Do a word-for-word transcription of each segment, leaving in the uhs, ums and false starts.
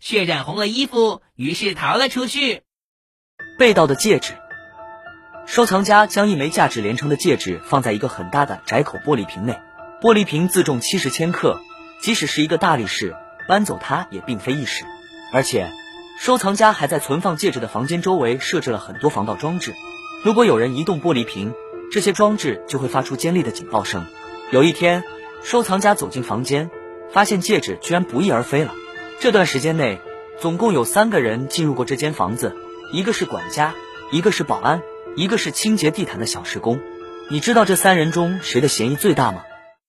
血染红了衣服，于是逃了出去。 被盗的戒指。收藏家将一枚价值连城的戒指放在一个很大的窄口玻璃瓶内，玻璃瓶自重七十千克，即使是一个大力士搬走它也并非易事。而且收藏家还在存放戒指的房间周围设置了很多防盗装置，如果有人移动玻璃瓶，这些装置就会发出尖利的警报声。有一天，收藏家走进房间，发现戒指居然不翼而飞了。这段时间内，总共有三个人进入过这间房子，一个是管家，一个是保安，一个是清洁地毯的小时工。你知道这三人中谁的嫌疑最大吗？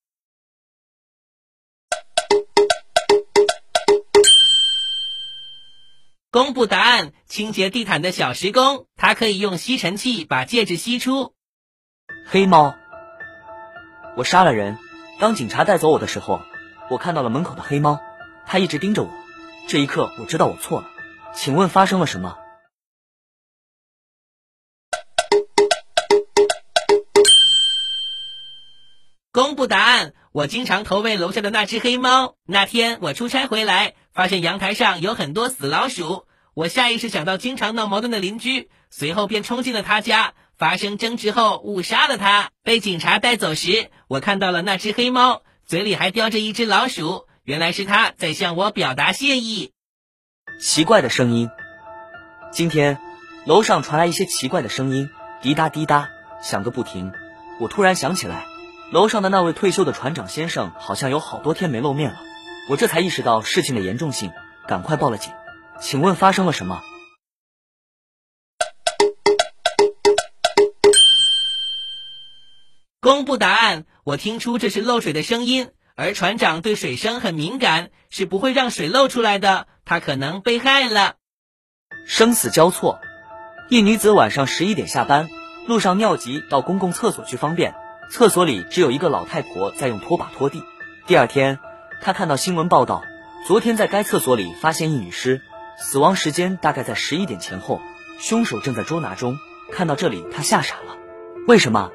公布答案，清洁地毯的小时工，他可以用吸尘器把戒指吸出。 黑猫。我杀了人，当警察带走我的时候，我看到了门口的黑猫，它一直盯着我。这一刻我知道我错了，请问发生了什么？ 公布答案，我经常投喂楼下的那只黑猫。那天我出差回来，发现阳台上有很多死老鼠，我下意识想到经常闹矛盾的邻居，随后便冲进了他家，发生争执后误杀了他。被警察带走时，我看到了那只黑猫，嘴里还叼着一只老鼠，原来是他在向我表达谢意。 奇怪的声音。今天楼上传来一些奇怪的声音，滴答滴答响个不停。我突然想起来，楼上的那位退休的船长先生好像有好多天没露面了，我这才意识到事情的严重性，赶快报了警。请问发生了什么？ 公布答案，我听出这是漏水的声音，而船长对水声很敏感，是不会让水漏出来的，他可能被害了。 生死交错。一女子晚上十一点下班，路上尿急到公共厕所去方便，厕所里只有一个老太婆在用拖把拖地。第二天，她看到新闻报道，昨天在该厕所里发现一女尸，死亡时间大概在十一点前后，凶手正在捉拿中。看到这里，她吓傻了。为什么？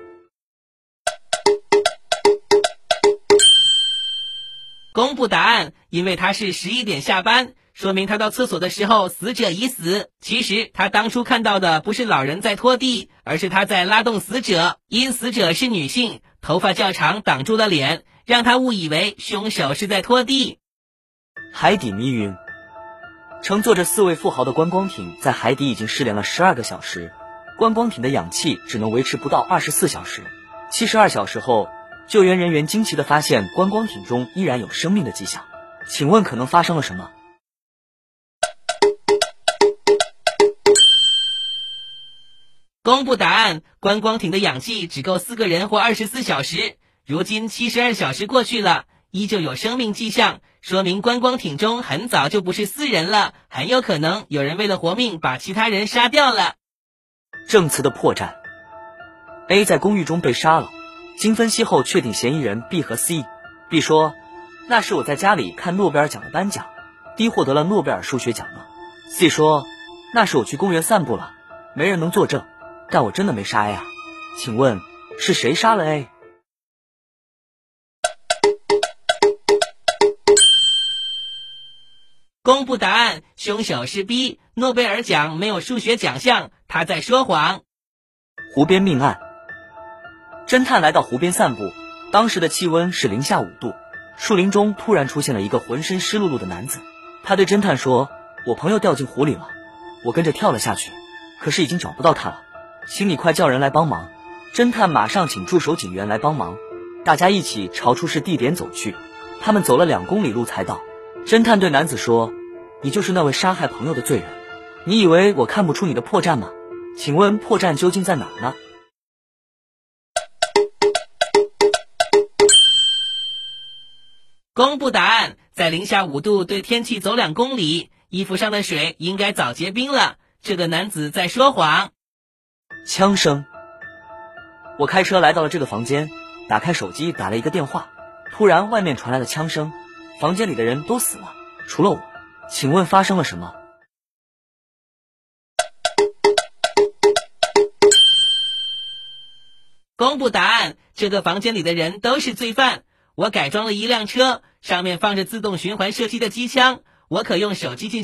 公布答案，因为他是十一点下班，说明他到厕所的时候死者已死。其实他当初看到的不是老人在拖地，而是他在拉动死者，因死者是女性，头发较长挡住了脸，让他误以为凶手是在拖地。 海底迷云。乘坐着四位富豪的观光艇在海底已经失联了十二个小时，观光艇的氧气只能维持不到二十四小时。七十二小时后，救援人员惊奇地发现观光艇中依然有生命的迹象。请问可能发生了什么？ 公布答案，观光艇的氧气只够四个人活二十四小时，如今七十二小时过去了，依旧有生命迹象，说明观光艇中很早就不是四人了，很有可能有人为了活命把其他人杀掉了。 证词的破绽。 A 在公寓中被杀了，经分析后确定嫌疑人 B 和 C。 B 说，那是我在家里看诺贝尔奖的颁奖， D 获得了诺贝尔数学奖了。 C 说，那是我去公园散步了，没人能作证，但我真的没杀 A 啊。请问是谁杀了 A？ 公布答案，凶手是 B， 诺贝尔奖没有数学奖项，他在说谎。 湖边命案。侦探来到湖边散步，当时的气温是零下五度，树林中突然出现了一个浑身湿漉漉的男子。他对侦探说，我朋友掉进湖里了，我跟着跳了下去，可是已经找不到他了，请你快叫人来帮忙。侦探马上请驻守警员来帮忙，大家一起朝出事地点走去。他们走了两公里路才到。侦探对男子说，你就是那位杀害朋友的罪人，你以为我看不出你的破绽吗？请问破绽究竟在哪儿呢？ 公布答案，在零下五度对天气走两公里，衣服上的水应该早结冰了，这个男子在说谎。 枪声。我开车来到了这个房间，打开手机打了一个电话，突然外面传来了枪声，房间里的人都死了，除了我。请问发生了什么？ 公布答案，这个房间里的人都是罪犯。我改装了一辆车，上面放着自动循环射击的机枪，我可用手机进